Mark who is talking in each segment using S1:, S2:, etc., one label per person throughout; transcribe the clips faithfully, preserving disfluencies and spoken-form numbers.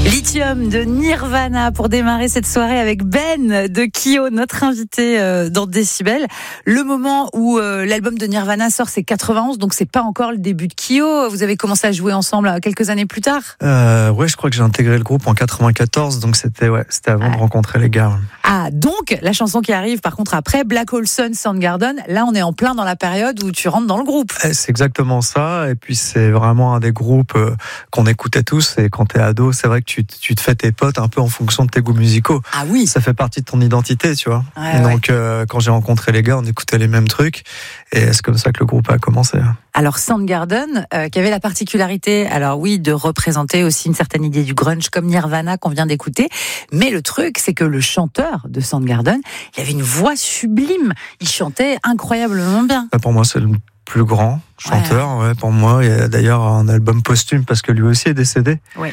S1: Lithium de Nirvana pour démarrer cette soirée avec Ben de Kyo, notre invité euh, dans Décibel. Le moment où euh, l'album de Nirvana sort, c'est quatre-vingt-onze, donc c'est pas encore le début de Kyo. Vous avez commencé à jouer ensemble quelques années plus tard.
S2: Euh, ouais, je crois que j'ai intégré le groupe en quatre-vingt-quatorze, donc c'était ouais, c'était avant ah. de rencontrer les gars.
S1: Ah, donc la chanson qui arrive par contre après, Black Hole Sun, Soundgarden, là on est en plein dans la période où tu rentres dans le groupe.
S2: C'est exactement ça, et puis c'est vraiment un des groupes euh, qu'on écoutait tous, et quand t'es ado, c'est vrai que tu, tu te fais tes potes un peu en fonction de tes goûts musicaux.
S1: Ah oui.
S2: Ça fait partie de ton identité, tu vois.
S1: Ouais,
S2: donc
S1: ouais.
S2: Euh, quand j'ai rencontré les gars, on écoutait les mêmes trucs, et c'est comme ça que le groupe a commencé.
S1: Alors Soundgarden, euh, qui avait la particularité, alors oui, de représenter aussi une certaine idée du grunge comme Nirvana qu'on vient d'écouter, mais le truc, c'est que le chanteur de Soundgarden, il avait une voix sublime, il chantait incroyablement bien.
S2: Pour moi, c'est le plus grand chanteur, ouais. Ouais, pour moi. Il y a d'ailleurs un album posthume parce que lui aussi est décédé.
S1: Ouais.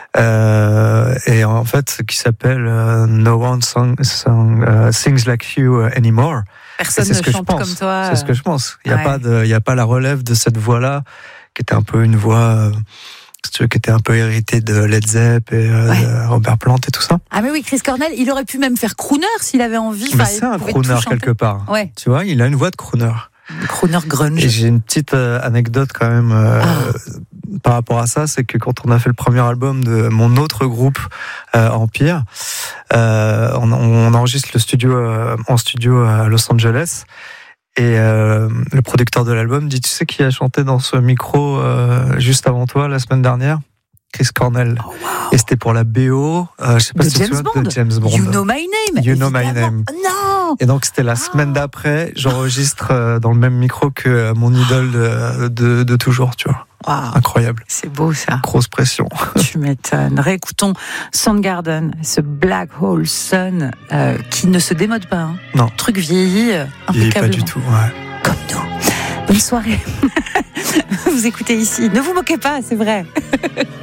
S2: Euh, et en fait, qui s'appelle uh, No One song, song, uh, Sings Like You Anymore.
S1: Personne
S2: ne
S1: chante comme toi.
S2: C'est ce que je pense. Il n'y a
S1: ouais.
S2: pas de, il y a pas la relève de cette voix-là, qui était un peu une voix, euh, si tu veux, qui était un peu héritée de Led Zepp et euh,
S1: ouais.
S2: de Robert Plant et tout ça.
S1: Ah mais oui, Chris Cornell, il aurait pu même faire crooner s'il avait envie.
S2: Mais c'est un crooner quelque part.
S1: Ouais.
S2: Tu vois, il a une voix de crooner.
S1: Crooner grunge.
S2: Et j'ai une petite euh, anecdote quand même euh, ah. par rapport à ça, c'est que quand on a fait le premier album de mon autre groupe euh, Empire, euh, on, on enregistre le studio euh, en studio à Los Angeles, et euh, le producteur de l'album dit: tu sais qui a chanté dans ce micro euh, juste avant toi la semaine dernière? Chris Cornell. Oh, wow. Et c'était pour la B O, euh, je sais pas
S1: de
S2: si
S1: James
S2: tu te souviens
S1: Bond.
S2: de James Bond.
S1: You Know My Name.
S2: You Know My
S1: évidemment.
S2: Name.
S1: Non.
S2: Et donc c'était la semaine
S1: ah.
S2: d'après, j'enregistre dans le même micro que mon idole de, de, de toujours, tu vois.
S1: Wow.
S2: Incroyable.
S1: C'est beau ça.
S2: Grosse pression.
S1: Tu m'étonnes. Réécoutons Soundgarden, ce Black Hole Sun euh, qui ne se démode pas. Hein.
S2: Non.
S1: Truc vieilli, euh, impeccablement.
S2: Pas du tout, ouais.
S1: Comme nous. Bonne soirée. Vous écoutez ici. Ne vous moquez pas, c'est vrai.